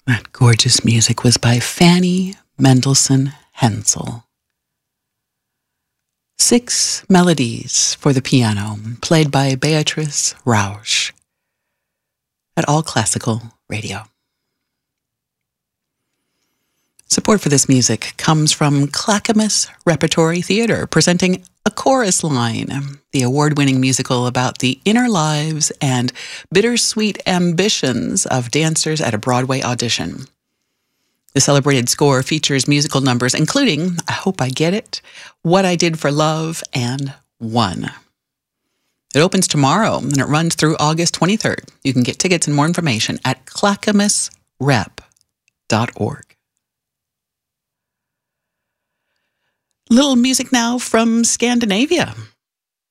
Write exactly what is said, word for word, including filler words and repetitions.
That gorgeous music was by Fanny Mendelssohn Hensel. Six Melodies for the Piano, played by Beatrice Rausch at All Classical Radio. Support for this music comes from Clackamas Repertory Theater, presenting A Chorus Line, the award-winning musical about the inner lives and bittersweet ambitions of dancers at a Broadway audition. The celebrated score features musical numbers including I Hope I Get It, What I Did for Love, and One. It opens tomorrow and it runs through August twenty-third. You can get tickets and more information at clackamas rep dot org. Little music now from Scandinavia.